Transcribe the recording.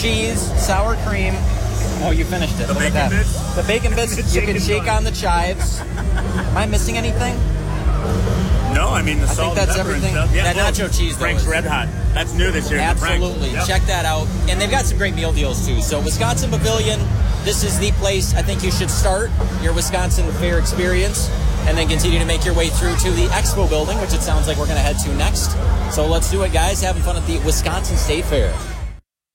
cheese, sour cream. Oh, you finished it. The Look at bacon that. bits? The bacon bits. You can shake on the chives. Am I missing anything? No, I mean the I salt think that's and pepper everything. and stuff. That nacho cheese, though, Frank's is- Red Hot. That's new this year. the Frank's. Absolutely. Yep. Check that out. And they've got some great meal deals, too. So Wisconsin Pavilion, this is the place I think you should start your Wisconsin Fair experience and then continue to make your way through to the Expo building, which it sounds like we're going to head to next. So let's do it, guys. Having fun at the Wisconsin State Fair.